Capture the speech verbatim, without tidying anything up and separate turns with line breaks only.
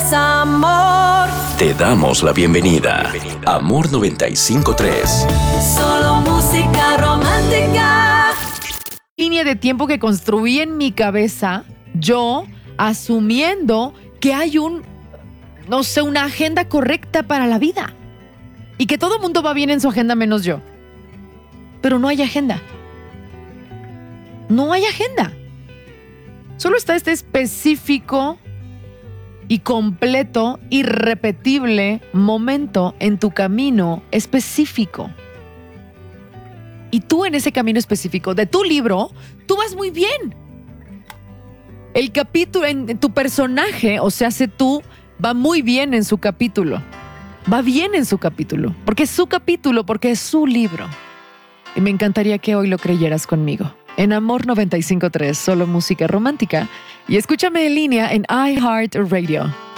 es amor.
Te damos la bienvenida. Amor noventa y cinco punto tres.
Solo música romántica.
Línea de tiempo que construí en mi cabeza, yo asumiendo que hay un, no sé, una agenda correcta para la vida y que todo el mundo va bien en su agenda menos yo. Pero no hay agenda. No hay agenda. Solo está este específico y completo, irrepetible momento en tu camino específico. Y tú en ese camino específico de tu libro, tú vas muy bien. El capítulo, en tu personaje, o sea, sé tú, va muy bien en su capítulo. Va bien en su capítulo. Porque es su capítulo, porque es su libro. Y me encantaría que hoy lo creyeras conmigo. En Amor noventa y cinco punto tres, solo música romántica. Y escúchame en línea en iHeartRadio.